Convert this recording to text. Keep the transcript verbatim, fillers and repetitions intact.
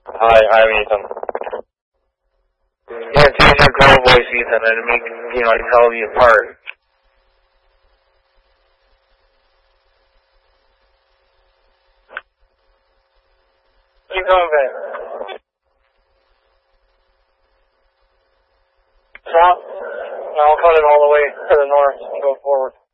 Hi, I'm Ethan. Yeah, change your call voice, Ethan, and make, you know, I can tell you apart. Keep going back. Stop. I'll cut it all the way to the north and go forward.